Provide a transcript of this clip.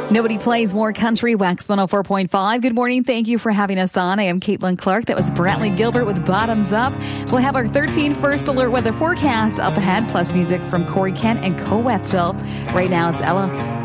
Nobody plays more country. Wax 104.5. Good morning. Thank you for having us on. I am Caitlin Clark. That was Brantley Gilbert with Bottoms Up. We'll have our 13 first alert weather forecast up ahead, plus music from Corey Kent and Co Wetzel. Right now, it's Ella.